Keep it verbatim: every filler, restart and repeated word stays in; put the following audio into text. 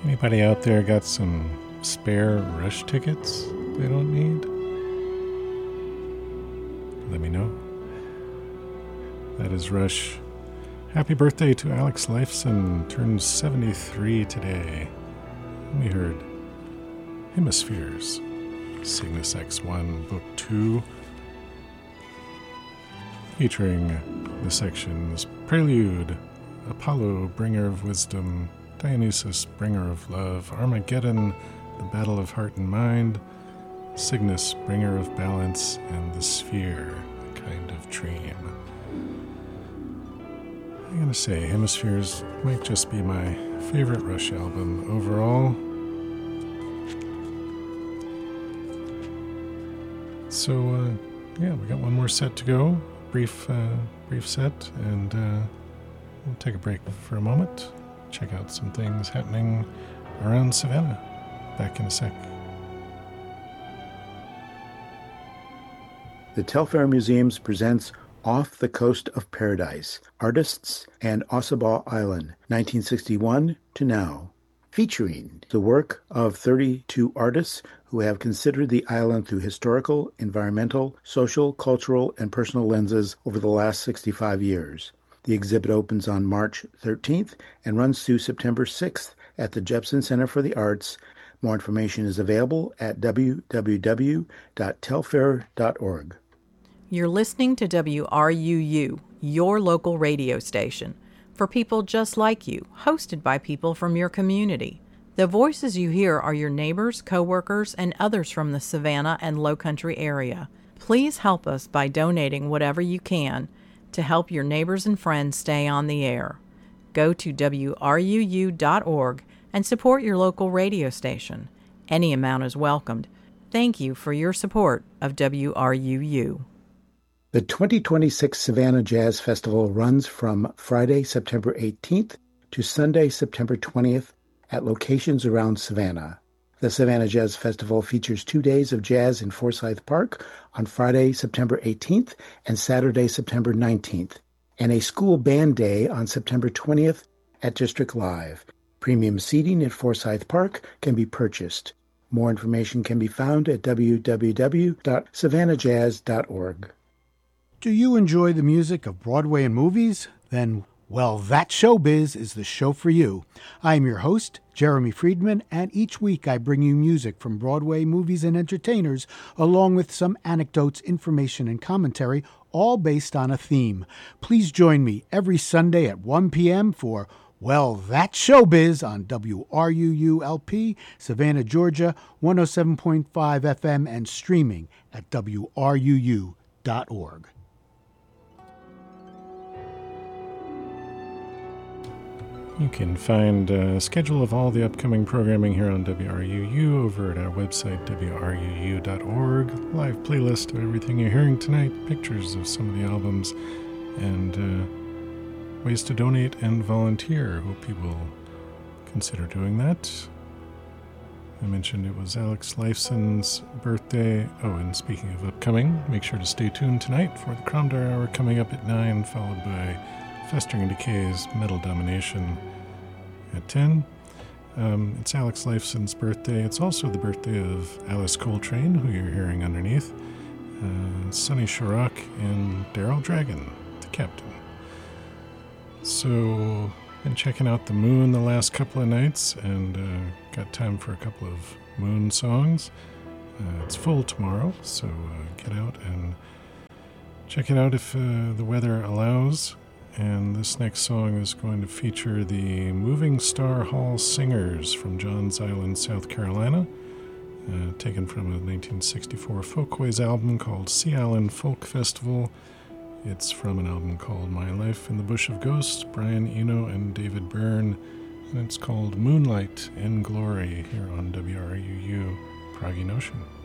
Anybody out there got some spare Rush tickets they don't need? Let me know. That is Rush. Happy birthday to Alex Lifeson, turned seventy-three today. We heard Hemispheres, Cygnus X one, Book two, featuring the sections Prelude, Apollo, Bringer of Wisdom, Dionysus, Bringer of Love, Armageddon, The Battle of Heart and Mind, Cygnus, Bringer of Balance, and The Sphere, A Kind of Dream. I'm going to say Hemispheres might just be my favorite Rush album overall. So, uh, yeah, we got one more set to go. Brief, uh, brief set, and uh, we'll take a break for a moment. Check out some things happening around Savannah. Back in a sec. The Telfair Museums presents Off the Coast of Paradise, Artists and Ossabaw Island, nineteen sixty-one to now, featuring the work of thirty-two artists who have considered the island through historical, environmental, social, cultural, and personal lenses over the last sixty-five years. The exhibit opens on March thirteenth and runs through September sixth at the Jepson Center for the Arts. More information is available at w w w dot telfair dot org. You're listening to W R U U, your local radio station, for people just like you, hosted by people from your community. The voices you hear are your neighbors, coworkers, and others from the Savannah and Lowcountry area. Please help us by donating whatever you can to help your neighbors and friends stay on the air. Go to w r u u dot org and support your local radio station. Any amount is welcomed. Thank you for your support of W R U U. The twenty twenty-six Savannah Jazz Festival runs from Friday, September eighteenth to Sunday, September twentieth at locations around Savannah. The Savannah Jazz Festival features two days of jazz in Forsyth Park on Friday, September eighteenth and Saturday, September nineteenth, and a school band day on September twentieth at District Live. Premium seating at Forsyth Park can be purchased. More information can be found at w w w dot savannah jazz dot org. Do you enjoy the music of Broadway and movies? Then, well, That Showbiz is the show for you. I am your host, Jeremy Friedman, and each week I bring you music from Broadway, movies, and entertainers, along with some anecdotes, information, and commentary, all based on a theme. Please join me every Sunday at one p.m. for Well, That Showbiz on W R U U L P, Savannah, Georgia, one oh seven point five F M, and streaming at w r u u dot org. You can find a schedule of all the upcoming programming here on W R U U over at our website, w r u u dot org. Live playlist of everything you're hearing tonight, pictures of some of the albums, and uh, ways to donate and volunteer. Hope you will consider doing that. I mentioned it was Alex Lifeson's birthday. Oh, and speaking of upcoming, make sure to stay tuned tonight for the Cromdar Hour coming up at nine, followed by Festering Decay's Metal Domination at ten. Um, it's Alex Lifeson's birthday. It's also the birthday of Alice Coltrane, who you're hearing underneath, uh, Sonny Sharrock, and Daryl Dragon, the captain. So, been checking out the moon the last couple of nights, and uh, got time for a couple of moon songs. Uh, it's full tomorrow, so uh, get out and check it out if uh, the weather allows. And this next song is going to feature the Moving Star Hall Singers from Johns Island, South Carolina, uh, taken from a nineteen sixty-four Folkways album called Sea Island Folk Festival. It's from an album called My Life in the Bush of Ghosts, Brian Eno and David Byrne, and it's called Moonlight in Glory here on W R U U, Proggy Notion.